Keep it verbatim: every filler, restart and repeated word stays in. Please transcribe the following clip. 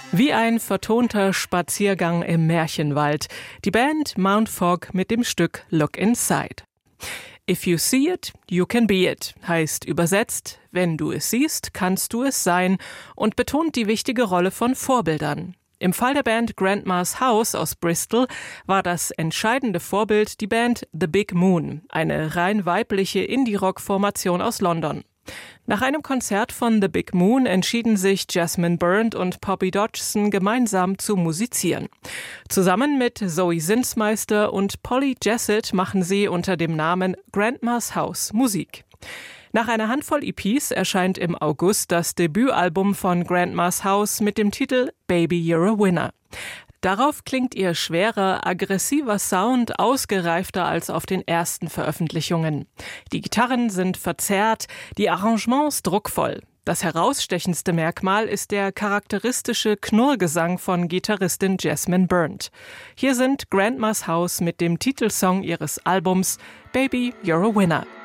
Wie ein vertonter Spaziergang im Märchenwald. Die Band Mount Fog mit dem Stück Look Inside. If you see it, you can be it, heißt übersetzt, wenn du es siehst, kannst du es sein, und betont die wichtige Rolle von Vorbildern. Im Fall der Band Grandma's House aus Bristol war das entscheidende Vorbild die Band The Big Moon, eine rein weibliche Indie-Rock-Formation aus London. Nach einem Konzert von The Big Moon entschieden sich Jessamine Byrne und Poppy Dodgson gemeinsam zu musizieren. Zusammen mit Zoe Zinsmeister und Polly Jessett machen sie unter dem Namen Grandma's House Musik. Nach einer Handvoll E Ps erscheint im August das Debütalbum von Grandma's House mit dem Titel Baby You're a Winner. Darauf klingt ihr schwerer, aggressiver Sound ausgereifter als auf den ersten Veröffentlichungen. Die Gitarren sind verzerrt, die Arrangements druckvoll. Das herausstechendste Merkmal ist der charakteristische Knurrgesang von Gitarristin Jessamine Byrne. Hier sind Grandma's House mit dem Titelsong ihres Albums Baby You're a Winner.